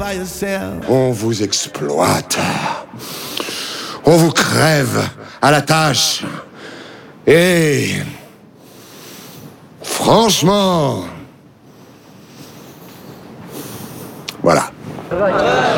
On vous exploite. On vous crève à la tâche. Et... franchement... voilà.